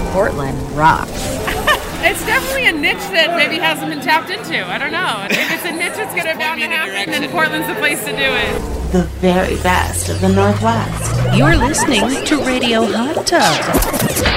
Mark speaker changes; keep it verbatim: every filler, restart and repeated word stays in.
Speaker 1: Portland rocks.
Speaker 2: It's definitely a niche that maybe hasn't been tapped into. I don't know. If it's a niche that's going to bound to happen, then Portland's the place to do it.
Speaker 3: The very best of the Northwest.
Speaker 1: You're listening to Radio Hot Tub.